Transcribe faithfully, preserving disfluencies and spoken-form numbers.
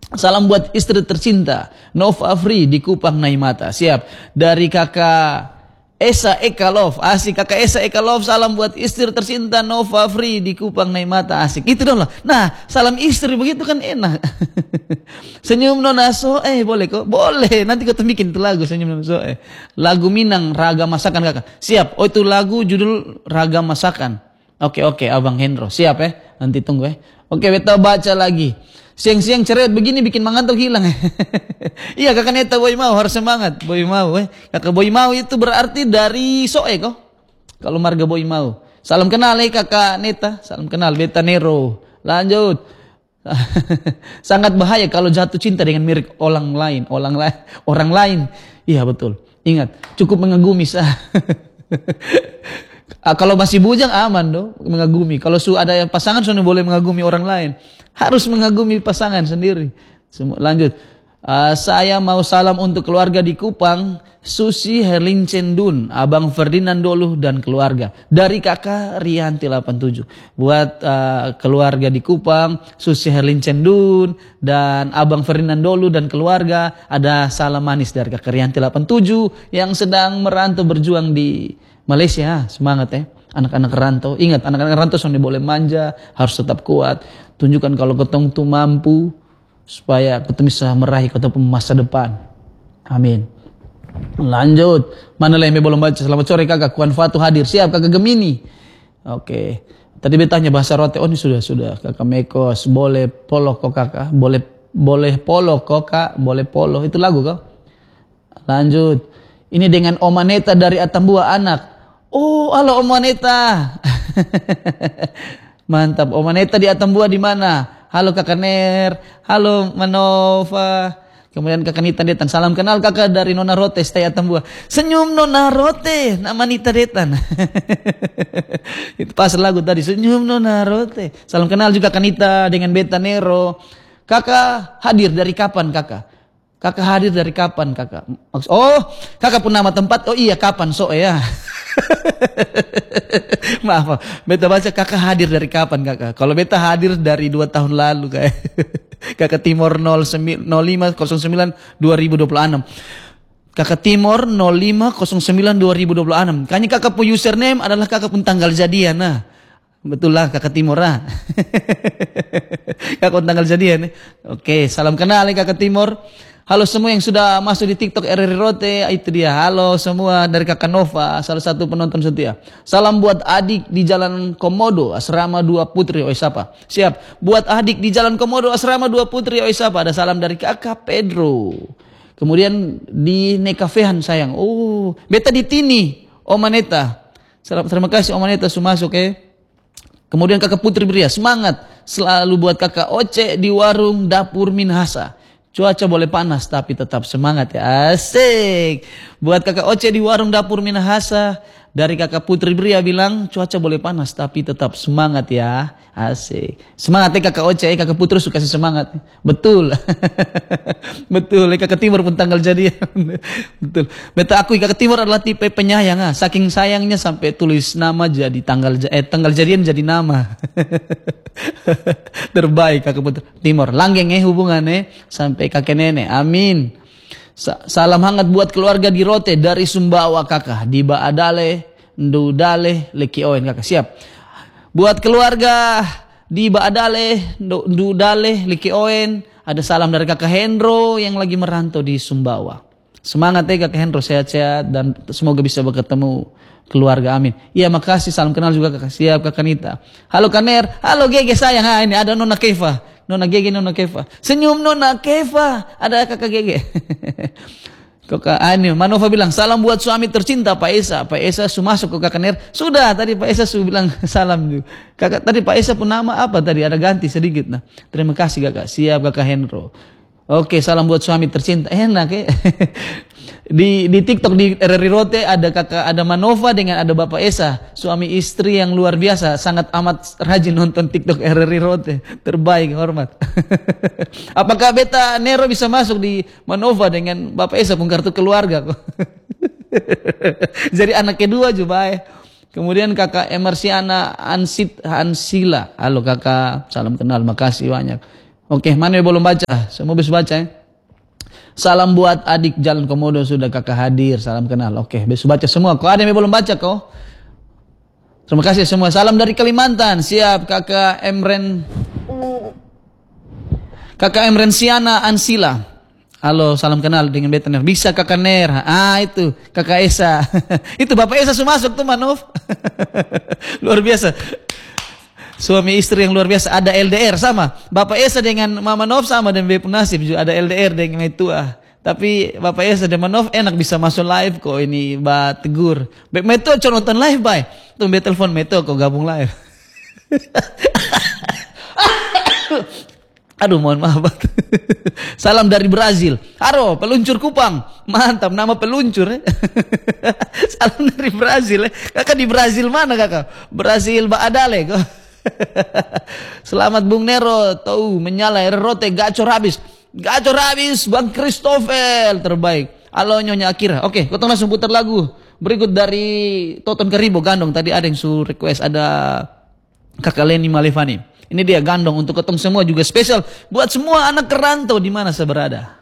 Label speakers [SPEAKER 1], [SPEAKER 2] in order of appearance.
[SPEAKER 1] Salam buat istri tercinta Nova Free di Kupang Naimata. Siap. Dari kakak Esa Eka Love. Asik kakak Esa Eka Love. Salam buat istri tercinta Nova Free di Kupang Naimata. Asik. Itu dong lah. Nah, salam istri begitu kan enak. Senyum Nona Soe boleh kok? Boleh. Nanti kita bikin itu lagu Senyum Nona Soe. Lagu Minang Ragam Masakan kakak. Siap. Oh itu lagu judul Ragam Masakan. Oke oke Abang Hendro. Siap ya. Nanti tunggu ya. Oke beta baca lagi. Siang-siang cerewet begini bikin mangantuk hilang. Iya kakak Neta Boy Mau harus semangat. Boy Mau eh. Kakak Boy Mau itu berarti dari Soe kok. Kalau marga Boy Mau. Salam kenal eh kakak Neta. Salam kenal Beta Nero. Lanjut. Sangat bahaya kalau jatuh cinta dengan mirip orang lain. Orang lain. Orang lain. Iya betul. Ingat. Cukup mengagumi sah. Kalau masih bujang aman dong mengagumi. Kalau su ada yang pasangan sudah boleh mengagumi orang lain. Harus mengagumi pasangan sendiri. Lanjut. Uh, saya mau salam untuk keluarga di Kupang, Susi Herlin Cendun, Abang Ferdinand Dolu dan keluarga. Dari kakak Rianti delapan tujuh. Buat uh, keluarga di Kupang, Susi Herlin Cendun dan Abang Ferdinand Dolu dan keluarga. Ada salam manis dari kakak Rianti delapan tujuh yang sedang merantau berjuang di Malaysia. Semangat ya. Anak-anak rantau. Ingat anak-anak rantau soalnya boleh manja. Harus tetap kuat. Tunjukkan kalau ketong tuh mampu. Supaya ketong bisa meraih ketong masa depan. Amin. Lanjut. Mana lah yang belum baca. Selamat sore kakak. Kuan Fatu hadir. Siap kakak Gemini. Oke. Tadi betanya bahasa rote. Oh ini sudah. Sudah. Kakak Mekos. Boleh polo kok kakak. Boleh boleh polo kok kak. Boleh polo. Itu lagu kok. Lanjut. Ini dengan Oma Neta dari Atambua anak. Oh, halo Oma Neta. Mantap. Oma Neta di Atambua di mana? Halo Kakak Ner. Halo Manova. Kemudian Kakak Nita Detan. Salam kenal kakak dari Nona Rote stay Atambua. Senyum Nona Rote. Nama Nita Detan. Itu pas lagu tadi. Senyum Nona Rote. Salam kenal juga Kakak Nita dengan Beta Nero. Kakak hadir dari kapan kakak? Kakak hadir dari kapan kakak? Oh, kakak pun nama tempat. Oh iya kapan so ya. Maaf, beta baca kakak hadir dari kapan kakak? Kalau beta hadir dari dua tahun lalu kayak. Kakak Timor nol lima nol sembilan dua ribu dua puluh enam. Kakak Timor nol lima nol sembilan dua ribu dua puluh enam. Kayaknya kakak pun username adalah kakak pun tanggal jadian nah. Betul lah kakak Timor lah. Kakak pun tanggal jadian. Oke, salam kenal nih kakak Timor. Halo semua yang sudah masuk di TikTok R R Rote, itu dia. Halo semua dari kakak Nova, salah satu penonton setia. Salam buat adik di Jalan Komodo, Asrama dua Putri Oisapa. Siap. Buat adik di Jalan Komodo, Asrama dua Putri Oisapa. Ada salam dari kakak Pedro. Kemudian di Nekafehan sayang. Oh, beta di Tini, Oma Neta. Salam, terima kasih Oma Neta sudah masuk ya. Kemudian kakak Putri Bria, semangat. Selalu buat kakak Oce di warung Dapur Minhasa. Cuaca boleh panas tapi tetap semangat ya. Asik. Buat kakak Oce di warung Dapur Minahasa. Dari kakak Putri Bria bilang cuaca boleh panas tapi tetap semangat ya. Asik. Semangat ya kakak Oce. Kakak Putri suka kasih semangat. Betul. Betul. Kakak Timur pun tanggal jadian. Betul. Beta akui kakak Timur adalah tipe penyayang. Ah. Saking sayangnya sampai tulis nama jadi tanggal eh tanggal jadian jadi nama. Terbaik kakak Putri Timur. Langgeng eh hubungannya sampai kakek nenek. Amin. Salam hangat buat keluarga di Rote dari Sumbawa kakak. Di Baadale, Ndudale, Lekioen kakak. Siap. Buat keluarga di Baadale, Ndudale, Lekioen. Ada salam dari kakak Hendro yang lagi merantau di Sumbawa. Semangat ya kakak Hendro, sehat-sehat dan semoga bisa bertemu keluarga, amin. Iya makasih, salam kenal juga kakak. Siap kakak Nita. Halo Kaner, halo Gege sayang. Ha, ini ada Nona Keva. Nona Gege, Nona Keva. Senyum Nona Keva. Ada kakak Gege. Kakak Ani, Manova bilang, salam buat suami tercinta Pak Esa. Pak Esa su masuk ke kakak Ner. Sudah, tadi Pak Esa su bilang salam juga. Kakak, tadi Pak Esa pun nama apa tadi? Ada ganti sedikit. Nah, terima kasih kakak. Siap kakak Hendro. Oke, salam buat suami tercinta. Enak ya. Di di TikTok di R R Rote ada kakak, ada Manova dengan ada Bapak Esa, suami istri yang luar biasa, sangat amat rajin nonton TikTok R R Rote, terbaik, hormat. Apakah Beta Nero bisa masuk di Manova dengan Bapak Esa pun kartu keluarga kok. Jadi anak kedua juga ya. Kemudian kakak Emersiana Ansit Hansila, halo kakak, salam kenal, makasih banyak. Oke, mana yang belum baca? Semua bisa baca ya. Salam buat adik Jalan Komodo, sudah kakak hadir. Salam kenal. Oke, bisa baca semua. Kau ada yang belum baca kau? Terima kasih semua. Salam dari Kalimantan. Siap kakak Emren. Kakak Emren Siana Ansila. Halo, salam kenal dengan beta Ner. Bisa kakak Ner. Ah itu, kakak Esa. Itu bapak Esa sudah masuk tuh Manov. Luar biasa. Suami istri yang luar biasa. Ada L D R sama. Bapak Esa dengan Mama Nov sama dan Bep Nasib juga ada L D R dengan Metua. Tapi Bapak Esa dan Mama Nov enak bisa masuk live kok ini ba tegur. Bep Metua coba nonton live bay. Tuh be telepon Metua kok gabung live. Aduh mohon maaf. Salam dari Brazil. Haro, peluncur Kupang. Mantap nama peluncur eh. Salam dari Brazil eh. Kakak di Brazil mana kakak? Brazil Baadale kok. Selamat Bung Nero. Tahu menyala rote gacor habis. Gacor habis Bang Christopher terbaik. Halo Nyonya Akira. Oke, kita langsung putar lagu. Berikut dari Toton Karibo Gandong. Tadi ada yang su request ada Kakak Leni Malevani. Ini dia Gandong untuk ketemu semua juga spesial buat semua anak kerantau di mana saya berada.